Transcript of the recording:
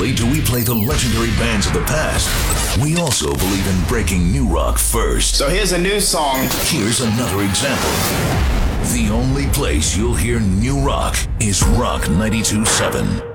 only do we play the legendary bands of the past, we also believe in breaking new rock first. So here's a new song. Here's another example. The only place you'll hear new rock is Rock 92.7.